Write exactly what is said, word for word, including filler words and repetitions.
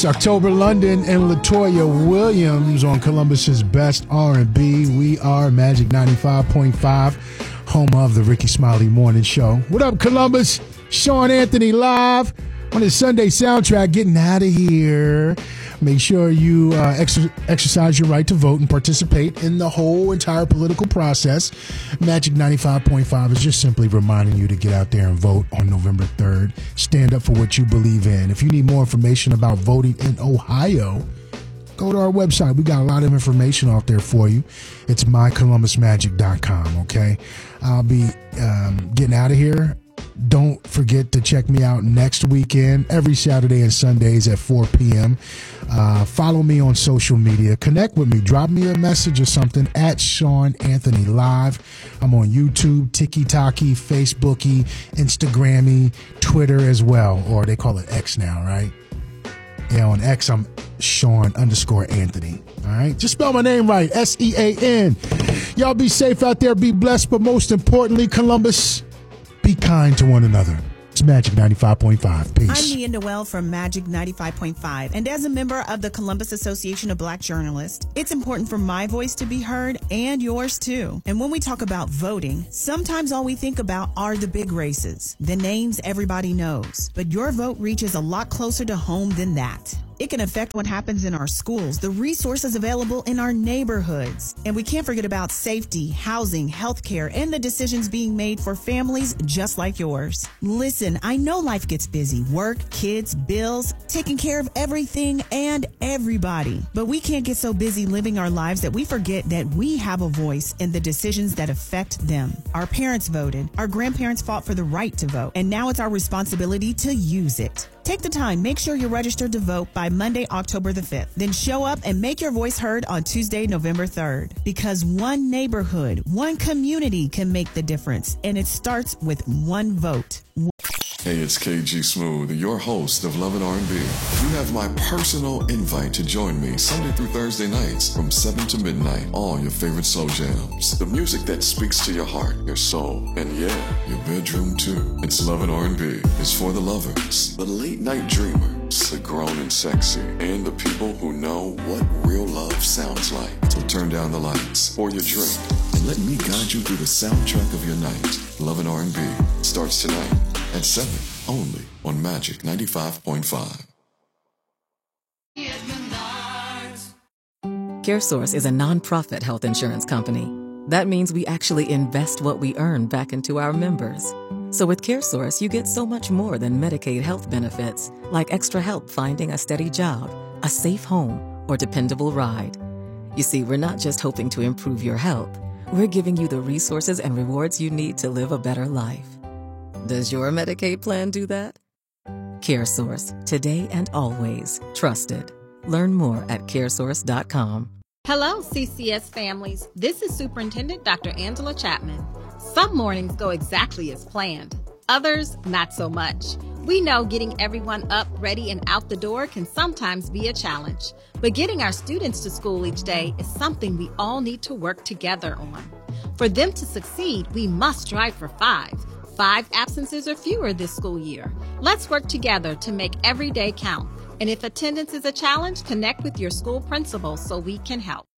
It's October London and LaToya Williams on Columbus's best R and B. We are Magic ninety-five point five, home of the Ricky Smiley Morning Show. What up, Columbus? Sean Anthony live on his Sunday soundtrack, getting out of here. Make sure you uh, ex- exercise your right to vote and participate in the whole entire political process. Magic ninety-five point five is just simply reminding you to get out there and vote on November third. Stand up for what you believe in. If you need more information about voting in Ohio, go to our website. We got a lot of information out there for you. It's my columbus magic dot com, okay? I'll be um, getting out of here. Don't forget to check me out next weekend, every Saturday and Sundays at four p.m. Uh, follow me on social media. Connect with me. Drop me a message or something at Sean Anthony Live. I'm on YouTube, TikToky, Facebooky, Instagrammy, Twitter as well. Or they call it X now, right? Yeah, on X, I'm Sean underscore Anthony. All right? Just spell my name right. S E A N. Y'all be safe out there. Be blessed. But most importantly, Columbus, be kind to one another. It's Magic ninety-five point five. Peace. I'm Nia Noel from Magic ninety-five point five. And as a member of the Columbus Association of Black Journalists, it's important for my voice to be heard and yours too. And when we talk about voting, sometimes all we think about are the big races, the names everybody knows. But your vote reaches a lot closer to home than that. It can affect what happens in our schools, the resources available in our neighborhoods. And we can't forget about safety, housing, healthcare, and the decisions being made for families just like yours. Listen, I know life gets busy. Work, kids, bills, taking care of everything and everybody. But we can't get so busy living our lives that we forget that we have a voice in the decisions that affect them. Our parents voted. Our grandparents fought for the right to vote. And now it's our responsibility to use it. Take the time. Make sure you're registered to vote by Monday, October the fifth. Then show up and make your voice heard on Tuesday, November third. Because one neighborhood, one community can make the difference. And it starts with one vote. Hey, it's K G Smooth, your host of Love and R and B. You have my personal invite to join me Sunday through Thursday nights from seven to midnight on your favorite slow jams. The music that speaks to your heart, your soul, and yeah, your bedroom too. It's Love and R and B. It's for the lovers, the late night dreamers, the grown and sexy, and the people who know what real love sounds like. So turn down the lights, pour your drink, and let me guide you through the soundtrack of your night. Love and R and B starts tonight at seven, only on Magic ninety-five point five. CareSource is a nonprofit health insurance company. That means we actually invest what we earn back into our members. So with CareSource, you get so much more than Medicaid health benefits, like extra help finding a steady job, a safe home, or dependable ride. You see, we're not just hoping to improve your health. We're giving you the resources and rewards you need to live a better life. Does your Medicaid plan do that? CareSource, today and always trusted. Learn more at caresource dot com. Hello, C C S families. This is Superintendent Doctor Angela Chapman. Some mornings go exactly as planned. Others, not so much. We know getting everyone up, ready, and out the door can sometimes be a challenge. But getting our students to school each day is something we all need to work together on. For them to succeed, we must strive for five. Five absences or fewer this school year. Let's work together to make every day count. And if attendance is a challenge, connect with your school principal so we can help.